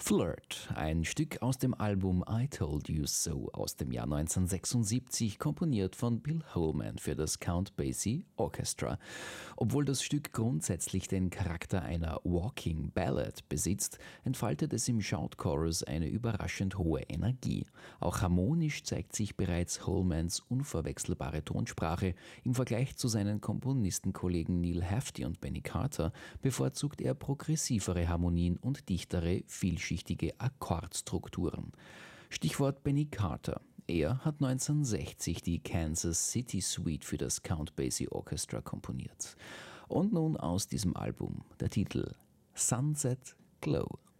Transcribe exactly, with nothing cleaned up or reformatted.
Flirt, ein Stück aus dem Album I Told You So aus dem Jahr neunzehnhundertsechsundsiebzig, komponiert von Bill Holman für das Count Basie Orchestra. Obwohl das Stück grundsätzlich den Charakter einer Walking Ballad besitzt, entfaltet es im Shout Chorus eine überraschend hohe Energie. Auch harmonisch zeigt sich bereits Holmans unverwechselbare Tonsprache. Im Vergleich zu seinen Komponistenkollegen Neal Hefti und Benny Carter bevorzugt er progressivere Harmonien und dichtere, vielschichtige Akkordstrukturen. Stichwort Benny Carter. Er hat neunzehnhundertsechzig die Kansas City Suite für das Count Basie Orchestra komponiert. Und nun aus diesem Album der Titel Sunset Glow.